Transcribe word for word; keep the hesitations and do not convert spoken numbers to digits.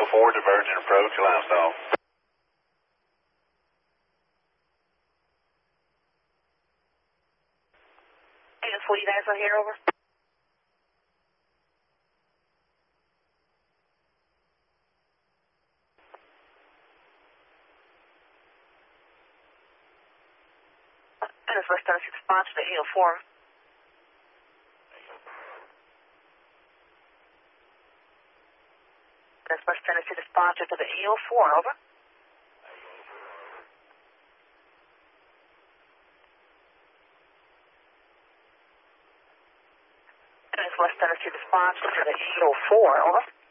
oh four, divergent approach, allow stall. Hey, that's what you guys are here, over? And it's West Tennessee response to the eight oh four. That's West Tennessee response to the eight oh four, over. And it's West Tennessee response to the eight oh four, over.